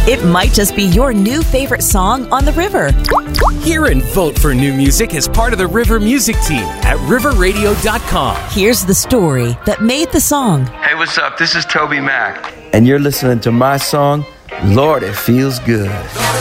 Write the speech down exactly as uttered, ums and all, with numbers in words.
It might just be your new favorite song on the river. Hear and vote for new music as part of the River Music Team at river radio dot com. Here's the story that made the song. Hey, what's up? This is Toby Mac. And you're listening to my song, Lord, It Feels Good.